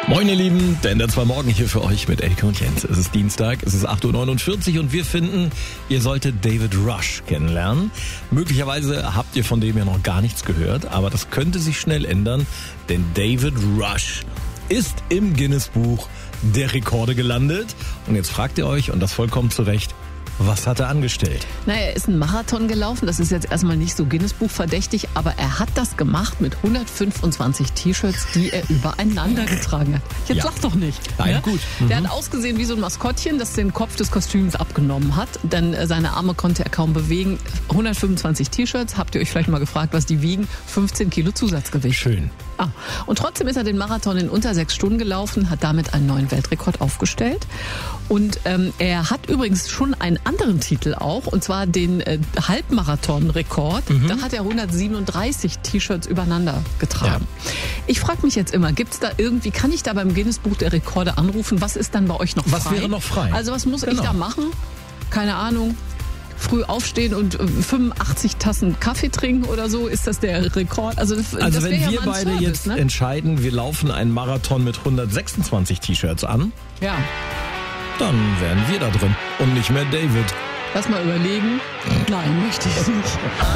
Moin ihr Lieben, der NDR 2 Morgen hier für euch mit Elke und Jens. Es ist Dienstag, es ist 8.49 Uhr und wir finden, ihr solltet David Rush kennenlernen. Möglicherweise habt ihr von dem ja noch gar nichts gehört, aber das könnte sich schnell ändern, denn David Rush ist im Guinness-Buch der Rekorde gelandet. Und jetzt fragt ihr euch, und das vollkommen zu Recht, was hat er angestellt? Naja, er ist einen Marathon gelaufen. Das ist jetzt erstmal nicht so Guinness-Buch verdächtig, aber er hat das gemacht mit 125 T-Shirts, die er übereinander getragen hat. Jetzt lach doch nicht. Nein, ja? gut. Der hat ausgesehen wie so ein Maskottchen, das den Kopf des Kostüms abgenommen hat. Denn seine Arme konnte er kaum bewegen. 125 T-Shirts, habt ihr euch vielleicht mal gefragt, was die wiegen? 15 Kilo Zusatzgewicht. Schön. Und trotzdem ist er den Marathon in unter 6 Stunden gelaufen, hat damit einen neuen Weltrekord aufgestellt. Und er hat übrigens schon einen anderen Titel auch, und zwar den Halbmarathon-Rekord. Da hat er 137 T-Shirts übereinander getragen. Ja. Ich frage mich jetzt immer, gibt's da irgendwie, kann ich da beim Guinness-Buch der Rekorde anrufen? Was ist dann bei euch noch frei? Was wäre noch frei? Also was muss ich da machen? Keine Ahnung. Früh aufstehen und 85 Tassen Kaffee trinken oder so, ist das der Rekord? Also das wenn ja wir beide Service, jetzt ne? entscheiden, wir laufen einen Marathon mit 126 T-Shirts an, dann wären wir da drin und nicht mehr David. Lass mal überlegen. Nein, möchte ich nicht.